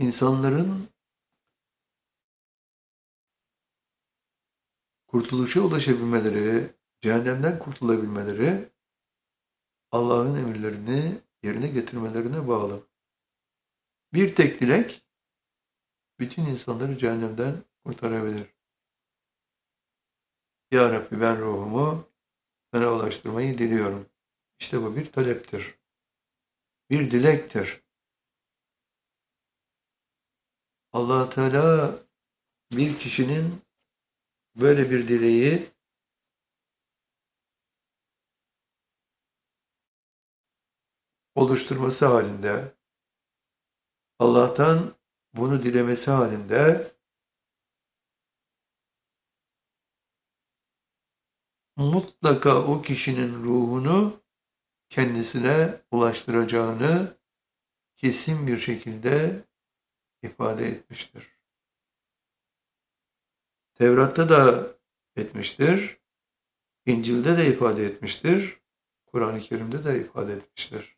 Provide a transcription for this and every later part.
İnsanların kurtuluşa ulaşabilmeleri, cehennemden kurtulabilmeleri Allah'ın emirlerini yerine getirmelerine bağlı. Bir tek dilek bütün insanları cehennemden kurtarabilir. Ya Rabbi ben ruhumu sana ulaştırmayı diliyorum. İşte bu bir taleptir. Bir dilektir. Allah Teala bir kişinin böyle bir dileği oluşturması halinde, Allah'tan bunu dilemesi halinde mutlaka o kişinin ruhunu kendisine ulaştıracağını kesin bir şekilde ifade etmiştir. Tevrat'ta da etmiştir, İncil'de de ifade etmiştir, Kur'an-ı Kerim'de de ifade etmiştir.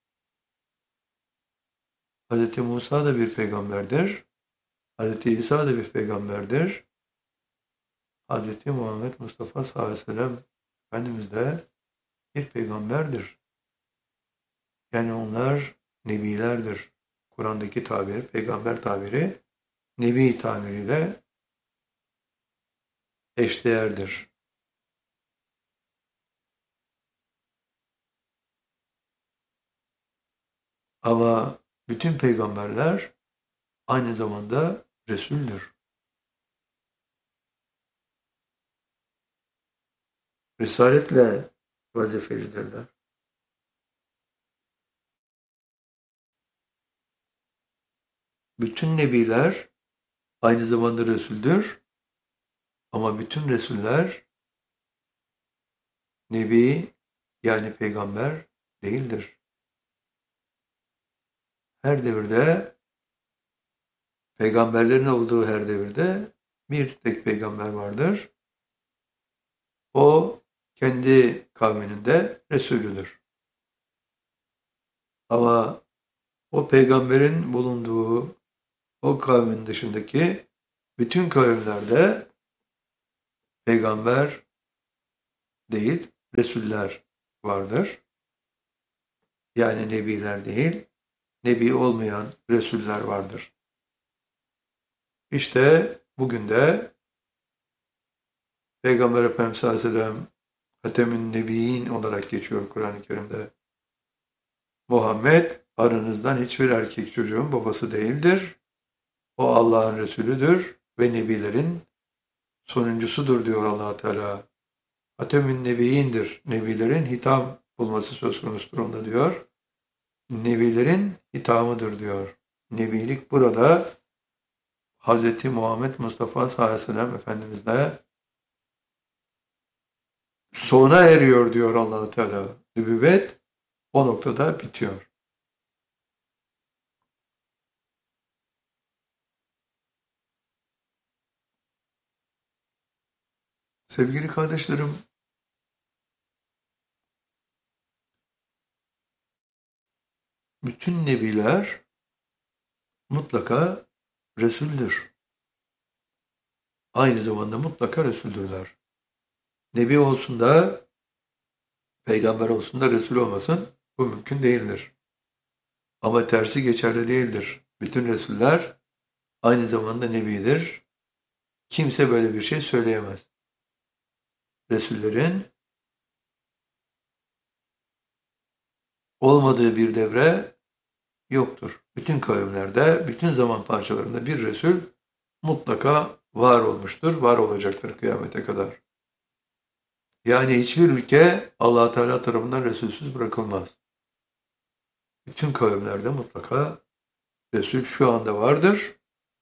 Hz. Musa da bir peygamberdir, Hz. İsa da bir peygamberdir, Hz. Muhammed Mustafa sallallahu aleyhi ve sellem Efendimiz de bir peygamberdir. Yani onlar nebilerdir. Kur'an'daki tabiri, peygamber tabiri, nebi tabiriyle eşdeğerdir. Ama bütün peygamberler aynı zamanda Resul'dür. Risaletle vazifelidirler. Bütün nebiler aynı zamanda Resul'dür. Ama bütün Resuller nebi yani peygamber değildir. Her devirde peygamberlerin olduğu her devirde bir tek peygamber vardır. O kendi kavminin de Resulüdür. Ama o peygamberin bulunduğu o kavmin dışındaki bütün kavimlerde peygamber değil, Resuller vardır. Yani nebiler değil, nebi olmayan Resuller vardır. İşte bugün de Peygamber Efendimiz sallallahu aleyhi ve sellem Hatemün Nebiyyin olarak geçiyor Kur'an-ı Kerim'de. Muhammed aranızdan hiçbir erkek çocuğun babası değildir. O Allah'ın Resulüdür ve nebilerin sonuncusudur diyor Allah Teala. Hatemün Nebiyyindir. Nebilerin hitam bulması söz konusudur onda diyor. Nebilerin hitamıdır diyor. Nebilik burada Hz. Muhammed Mustafa sallallahu aleyhi ve sellem Efendimizle sona eriyor diyor Allah Teala. Nübüvvet o noktada bitiyor. Sevgili kardeşlerim, bütün nebiler mutlaka Resul'dür. Aynı zamanda mutlaka Resul'dürler. Nebi olsun da, peygamber olsun da Resul olmasın, bu mümkün değildir. Ama tersi geçerli değildir. Bütün Resuller aynı zamanda Nebidir. Kimse böyle bir şey söyleyemez. Resullerin olmadığı bir devre yoktur. Bütün kavimlerde, bütün zaman parçalarında bir Resul mutlaka var olmuştur, var olacaktır kıyamete kadar. Yani hiçbir ülke Allah Teala tarafından Resulsüz bırakılmaz. Bütün kavimlerde mutlaka Resul şu anda vardır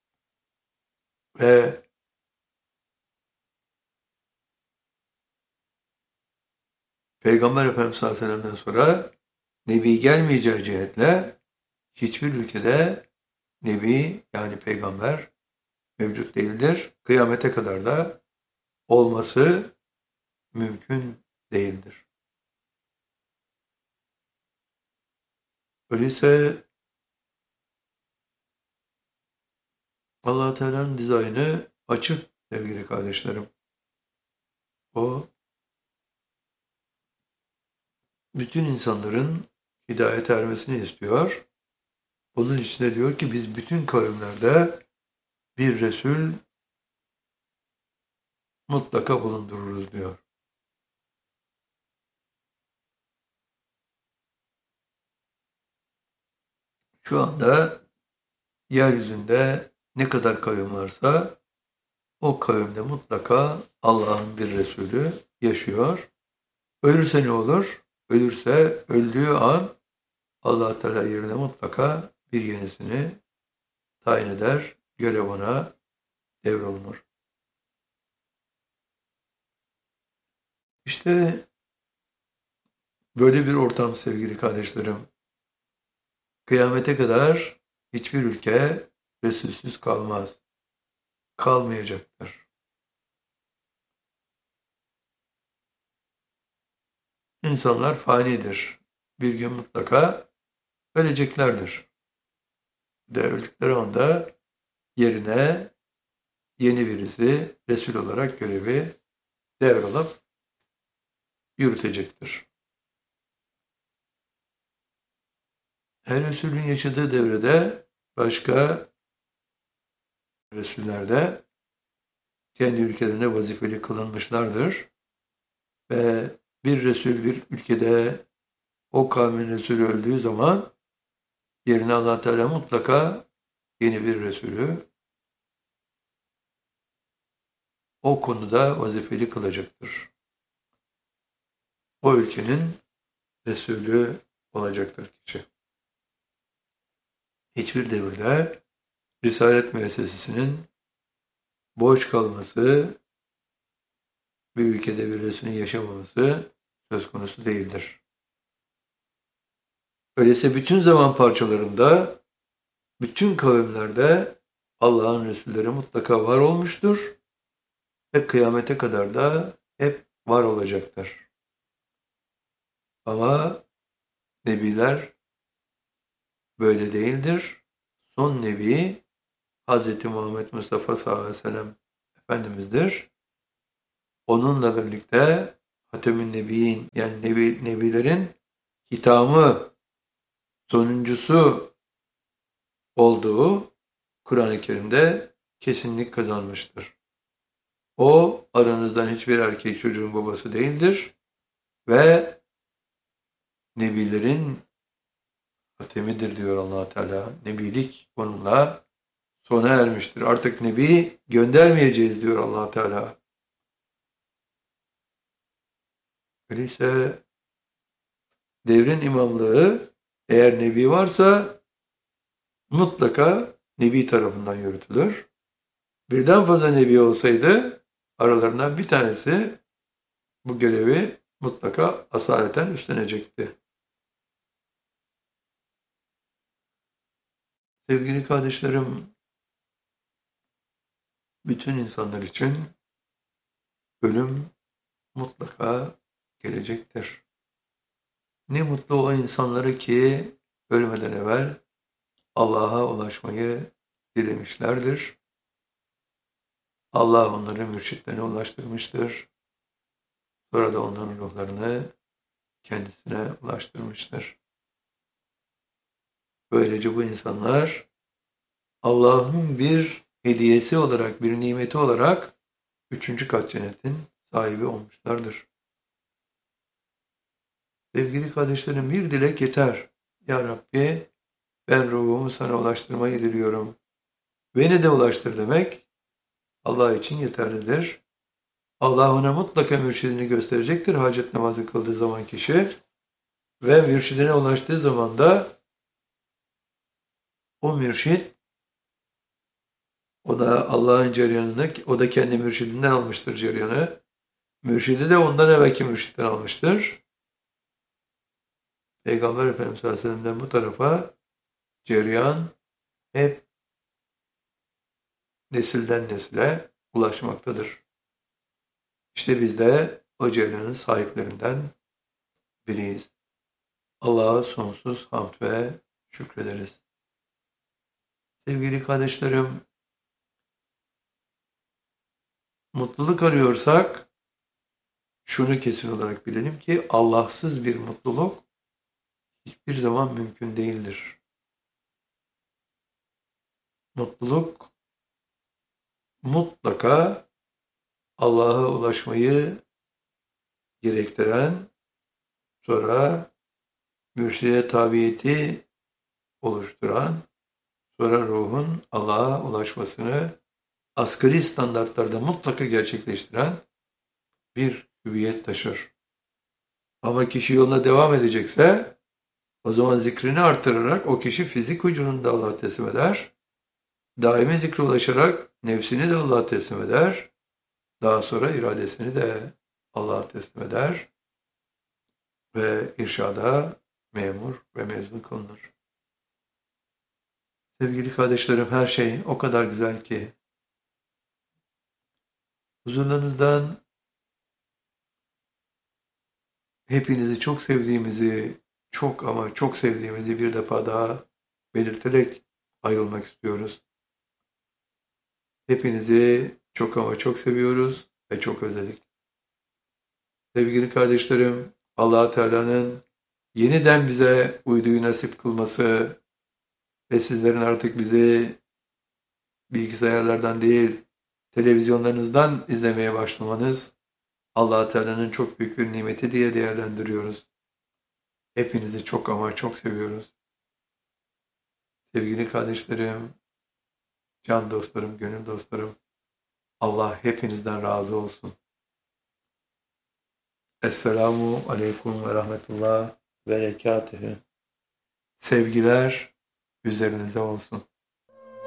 ve Peygamber Efendimiz sallallahu aleyhi ve sellem'den sonra Nebi gelmeyeceği cihetle hiçbir ülkede Nebi yani peygamber mevcut değildir. Kıyamete kadar da olması mümkün değildir. Öyleyse Allah Teala'nın dizaynı açık sevgili kardeşlerim. O bütün insanların hidayete ermesini istiyor. Bunun için de diyor ki biz bütün kavimlerde bir Resul mutlaka bulundururuz diyor. Şu anda yeryüzünde ne kadar kavim varsa o kavimde mutlaka Allah'ın bir Resulü yaşıyor. Ölürse ne olur? Ölürse öldüğü an Allah Teala yerine mutlaka bir yenisini tayin eder. Görev ona devrolunur. İşte böyle bir ortam sevgili kardeşlerim. Kıyamete kadar hiçbir ülke Resulsüz kalmaz. Kalmayacaktır. İnsanlar fanidir. Bir gün mutlaka öleceklerdir. De öldükleri anda yerine yeni birisi Resul olarak görevi devralıp yürütecektir. Her Resulün yaşadığı devrede başka Resuller de kendi ülkelerine vazifeli kılınmışlardır. Ve bir Resul bir ülkede o kavmin Resulü öldüğü zaman yerine Allah Teala mutlaka yeni bir Resulü o konuda vazifeli kılacaktır. O ülkenin Resulü olacaktır kişi. Hiçbir devirde Risalet müessesesinin boş kalması, bir ülkede bir Resulün yaşamaması söz konusu değildir. Öyleyse bütün zaman parçalarında, bütün kavimlerde Allah'ın Resulleri mutlaka var olmuştur ve kıyamete kadar da hep var olacaktır. Ama Nebiler böyle değildir. Son Nebi Hz. Muhammed Mustafa sallallahu aleyhi ve sellem Efendimiz'dir. Onunla birlikte Hatemün Nebiyin yani Nebilerin hitamı sonuncusu olduğu Kur'an-ı Kerim'de kesinlik kazanmıştır. O aranızdan hiçbir erkek çocuğun babası değildir ve Nebilerin hatemidir diyor Allah Teala. Nebilik onunla sona ermiştir. Artık Nebi göndermeyeceğiz diyor Allah Teala. Öyleyse devrin imamlığı eğer Nebi varsa mutlaka Nebi tarafından yürütülür. Birden fazla Nebi olsaydı aralarından bir tanesi bu görevi mutlaka asaleten üstlenecekti. Sevgili kardeşlerim, bütün insanlar için ölüm mutlaka gelecektir. Ne mutlu o insanları ki ölmeden evvel Allah'a ulaşmayı dilemişlerdir. Allah onları mürşitlerine ulaştırmıştır. Sonra da onların ruhlarını kendisine ulaştırmıştır. Böylece bu insanlar Allah'ın bir hediyesi olarak, bir nimeti olarak 3. kat cennetin sahibi olmuşlardır. Sevgili kardeşlerim bir dilek yeter. Ya Rabbi ben ruhumu sana ulaştırmayı diliyorum. Beni de ulaştır demek Allah için yeterlidir. Allah ona mutlaka mürşidini gösterecektir hacet namazı kıldığı zaman kişi. Ve mürşidine ulaştığı zaman da o mürşid ona Allah'ın cereyanını, o da kendi mürşidinden almıştır cereyanı. Mürşidi de ondan evvelki mürşitten almıştır. Peygamber Efendimiz sallallahu aleyhi ve sellem'den bu tarafa cereyan hep nesilden nesile ulaşmaktadır. İşte biz de o cereyanın sahiplerinden biriyiz. Allah'a sonsuz hamd ve şükrederiz. Sevgili kardeşlerim, Mutluluk arıyorsak şunu kesin olarak bilelim ki Allahsız bir mutluluk hiçbir zaman mümkün değildir. Mutluluk mutlaka Allah'a ulaşmayı gerektiren, sonra mürşide tabiyeti oluşturan, sonra ruhun Allah'a ulaşmasını asgari standartlarda mutlaka gerçekleştiren bir hüviyet taşır. Ama kişi yoluna devam edecekse o zaman zikrini artırarak o kişi fizik vücudunu da Allah'a teslim eder. Daimi zikre ulaşarak nefsini de Allah'a teslim eder. Daha sonra iradesini de Allah'a teslim eder ve irşada memur ve mezun kılınır. Sevgili kardeşlerim, her şey o kadar güzel ki huzurlarınızdan hepinizi çok sevdiğimizi, çok ama çok sevdiğimizi bir defa daha belirterek ayrılmak istiyoruz. Hepinizi çok ama çok seviyoruz ve çok özledik. Sevgili kardeşlerim, Allah Teala'nın yeniden bize uyduyu nasip kılması ve sizlerin artık bizi bilgisayarlardan değil, televizyonlarınızdan izlemeye başlamanız Allah Teala'nın çok büyük bir nimeti diye değerlendiriyoruz. Hepinizi çok ama çok seviyoruz. Sevgili kardeşlerim, can dostlarım, gönül dostlarım, Allah hepinizden razı olsun. Esselamu aleyküm ve rahmetullah ve berekatühü. Sevgiler üzerinize olsun.